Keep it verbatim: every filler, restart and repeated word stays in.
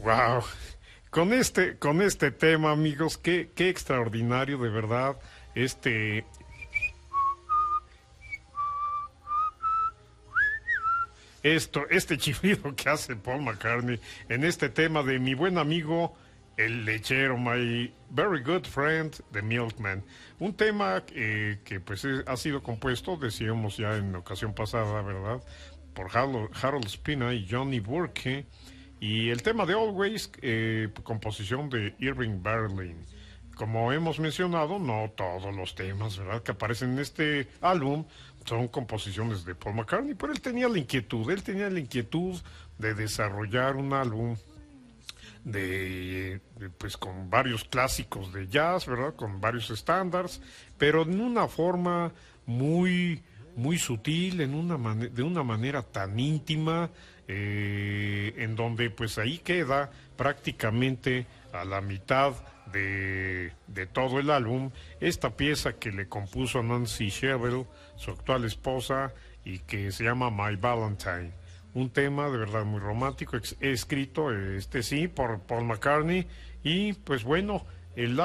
Wow. Con este, con este tema, amigos, qué, qué extraordinario, de verdad, este, esto, este chiflido que hace Paul McCartney en este tema de mi buen amigo, el lechero, my very good friend, The Milkman. Un tema eh, que pues es- ha sido compuesto, decíamos ya en ocasión pasada, ¿verdad? Por Harold, Harold Spina y Johnny Burke. Y el tema de Always, eh, composición de Irving Berlin. Como hemos mencionado, no todos los temas, ¿verdad?, que aparecen en este álbum son composiciones de Paul McCartney, pero él tenía la inquietud, él tenía la inquietud de desarrollar un álbum de, de, pues con varios clásicos de jazz, ¿verdad? Con varios estándares, pero en una forma muy muy sutil, en una mane- de una manera tan íntima, eh, en donde pues ahí queda prácticamente a la mitad de, de todo el álbum esta pieza que le compuso a Nancy Shevell, su actual esposa, y que se llama My Valentine, un tema de verdad muy romántico, ex- escrito, este sí, por Paul McCartney, y pues bueno, el